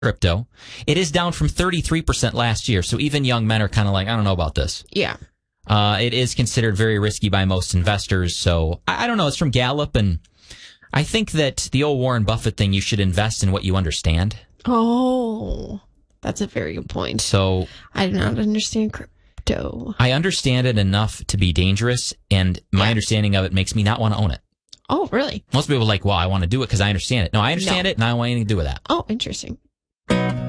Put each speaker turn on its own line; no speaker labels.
crypto. It is down from 33% last year. So even young men are kind of like, I don't know about this.
Yeah.
It is considered very risky by most investors. So I don't know. It's from Gallup. And I think that the old Warren Buffett thing, you should invest in what you understand.
Oh, that's a very good point.
So
I do not understand crypto.
I understand it enough to be dangerous. And my understanding of it makes me not want to own it.
Oh, really?
Most people are like, well, I want to do it because I understand it. No, I understand it and I don't want anything to do with that.
Oh, interesting.